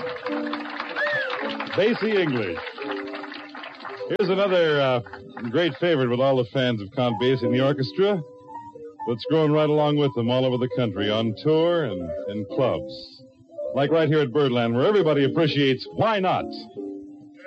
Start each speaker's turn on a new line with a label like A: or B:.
A: Basie English. Here's another great favorite with all the fans of Count Basie and the orchestra that's growing right along with them all over the country on tour and in clubs. Like right here at Birdland, where everybody appreciates Why Not?